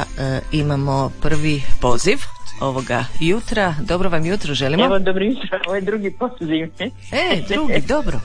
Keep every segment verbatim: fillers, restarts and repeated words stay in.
e, imamo prvi poziv ovoga jutra. Dobro vam jutro želimo. Evo, dobro jutro, ovo je drugi poziv. E, drugi, dobro.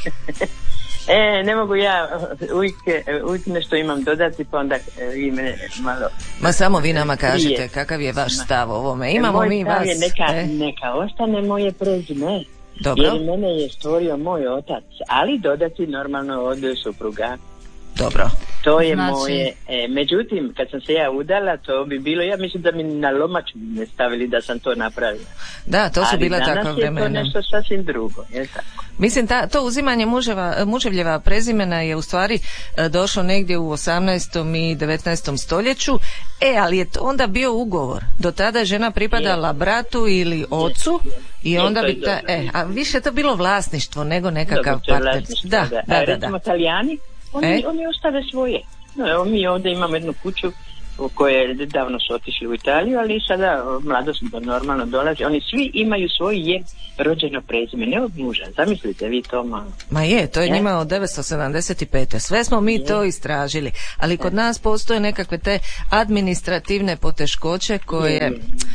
E, ne mogu ja, uvijek, uvijek nešto imam dodati, pa onda vi mene malo... Ma samo vi nama kažete kakav je vaš stav o ovome. Imamo moj mi stav vas... je neka, e? neka ostane moje prezime, Dobro. jer mene je stvorio moj otac, ali dodati normalno od supruga. Dobro. To je Znači... moje, e, međutim, kad sam se ja udala, to bi bilo, ja mislim da mi na lomaču ne stavili da sam to napravila. Da, to su ali bila takva vremena. Ali danas je to nešto sasvim drugo, je tako? Mislim, ta, to uzimanje muževa, muževljeva prezimena je u stvari e, došlo negdje u osamnaestom i devetnaestom stoljeću, e, ali je to onda bio ugovor. Do tada je žena pripadala je. bratu ili ocu je. i je, onda bi ta, e, a više je to bilo vlasništvo nego nekakav partner. Da, da, da, a da, recimo da. Talijani, oni, e? oni ostave svoje. No, evo, mi ovdje imamo jednu kuću u kojoj davno su otišli u Italiju, ali sada mladost normalno dolazi. Oni svi imaju svoje rođeno prezime, ne od muža. Zamislite vi to malo. Ma je, to je je? njima od devetsto sedamdeset pete. Sve smo mi je. to istražili. Ali kod nas postoje nekakve te administrativne poteškoće koje... Je.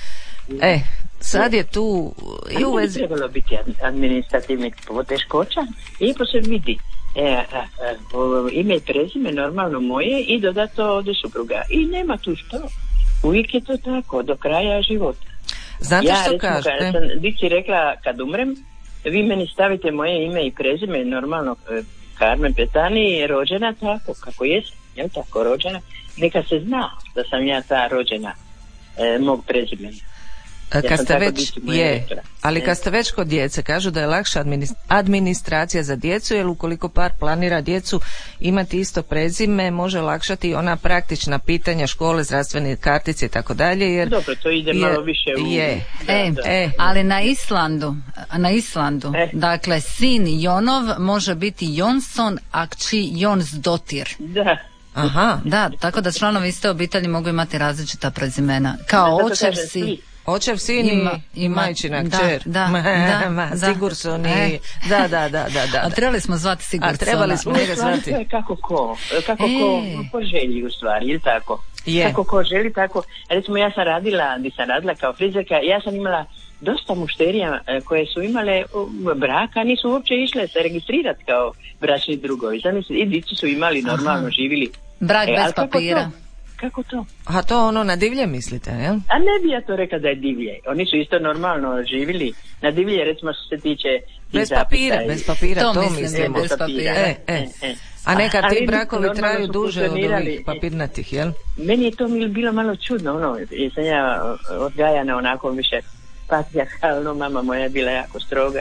E, sad je tu... I u vezi... trebalo biti administrativnih poteškoća i po se vidi. E, a, a, o, ime i prezime normalno moje i dodato od supruga i nema tu što, uvijek je to tako do kraja života. Znate ja, što recimo, kažete? Ja sam Dici rekla kad umrem vi meni stavite moje ime i prezime normalno Carmen Petani rođena tako kako jesam, jel tako rođena, neka se zna da sam ja ta rođena e, mog prezimena. Ja kad ste već, je, rekla. ali kad ste već kod djece, kažu da je lakša administracija za djecu, jer ukoliko par planira djecu imati isto prezime, može olakšati ona praktična pitanja škole, zdravstvene kartice i tako dalje, jer... Dobro, to ide je, malo više u... Je, da, e, da. E, ali na Islandu, na Islandu, e. dakle, sin Jonov može biti Jonsson, a kći Jonsdottir. Da. Aha. Da, tako da članovi iste obitelji mogu imati različita prezimena. Kao da, očev si... Očev, sin ima, i ima, majčina da, kćer. Da, ma, da, ma, da. Sigurdsson i... Da, da, da, da, da. A trebali smo zvati Sigurdssona. A trebali smo njega zvati. To je kako ko, kako e. ko, ko želi u stvari, ili tako? Je. Kako ko želi, tako. Recimo ja sam radila, gdje sam radila kao frizerka, ja sam imala dosta mušterija koje su imale braka, nisu uopće išle se registrirati kao bračni drugovi. Zamisli, i dici su imali normalno, Aha. živili. Brak e, bez papira. Kako to? A to ono na divlje mislite, jel? A ne bi ja to rekla da je divlje. Oni su isto normalno živjeli na divlje, recimo što se tiče... Bez papira, i... bez papira, to, to mislimo. Bez papira. E, e. E, e. A neka ti ali brakovi traju duže od ovih papirnatih, jel? Meni je to bilo malo čudno, ono, jer sam ja odgajana onako više patrijarhalno, mama moja je bila jako stroga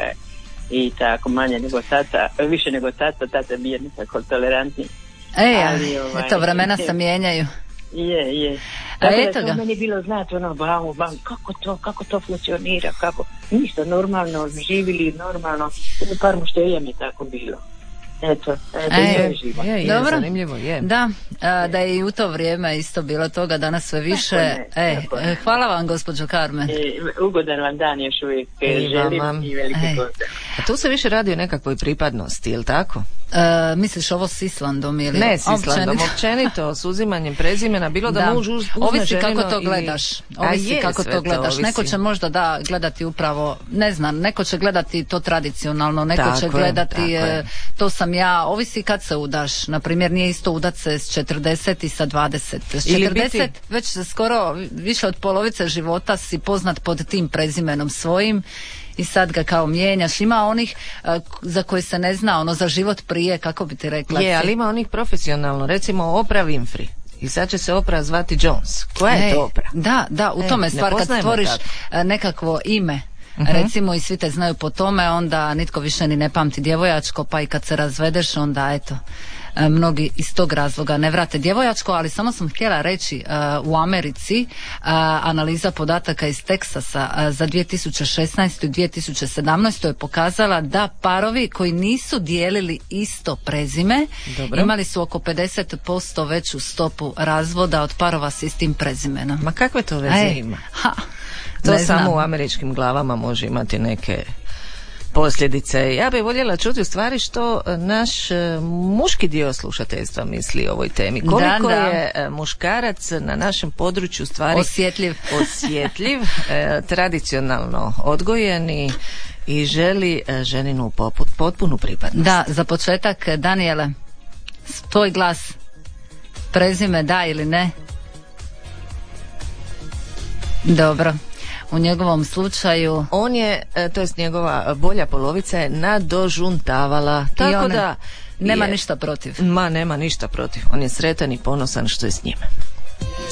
i tako manje nego tata, više nego tata, tata bio nekako tolerantni. E, ali, ovaj, eto, vremena se mijenjaju. Je, je. Tako da to meni bilo znati, ono, bam, bam, kako to, kako to funkcionira, kako, ništa, normalno, živili normalno, par mušterija mi tako bilo. Eto, eto, e, je, je, je, dobro. Zanimljivo, je. Da, a, da je i u to vrijeme isto bilo toga, danas sve više. Ne, e, hvala vam, gospođo Carmen. E, ugodan vam dan još uvijek e, želim vam. i veliki e. pozdrav. A tu se više radi o nekakvoj pripadnosti, je li tako? E, misliš ovo s Islandom ili... Ne s Islandom, općenito, općenito s uzimanjem prezimena, bilo da, da. muž uz, uzme ovisi ženino kako to gledaš. Ovisi je, kako to gledaš. To neko će možda da gledati upravo, ne znam, neko će gledati to tradicionalno, neko tako će je, gledati e, to sam ja, ovisi kad se udaš. Na primjer, nije isto udat se s četrdeset i sa dvadeset. S četrdeset biti... već skoro više od polovice života si poznat pod tim prezimenom svojim i sad ga kao mijenjaš. Ima onih uh, za koje se ne zna, ono za život prije, kako bi ti rekla. Je, ali ima onih profesionalno, recimo Oprah Winfrey. I sad će se Oprah zvati Jones. Koja je e, to Oprah? Da, da, u e, tome stvar, kad stvoriš tako. nekakvo ime, uh-huh. recimo i svi te znaju po tome, onda nitko više ni ne pamti djevojačko, pa i kad se razvedeš, onda eto, mnogi iz tog razloga ne vrate djevojačko, ali samo sam htjela reći uh, u Americi uh, analiza podataka iz Teksasa uh, za dvije tisuće šesnaestu i dvije tisuće sedamnaestu je pokazala da parovi koji nisu dijelili isto prezime Dobro. imali su oko pedeset posto veću stopu razvoda od parova s istim prezimenom. Ma kakve to veze e, ima? Ha, to ne samo znam. U američkim glavama može imati neke posljedice. Ja bih voljela čuti u stvari što naš e, muški dio slušateljstva misli o ovoj temi. Koliko da, da. je e, muškarac na našem području stvari osjetljiv, osjetljiv e, tradicionalno odgojen i, i želi e, ženinu poput, potpunu pripadnost. Da, za početak, Danijele, tvoj glas, prezime da ili ne? Dobro. U njegovom slučaju on je, to jest njegova bolja polovica je nadožuntavala, tako da nema je, ništa protiv. Ma nema ništa protiv, on je sretan i ponosan što je s njime.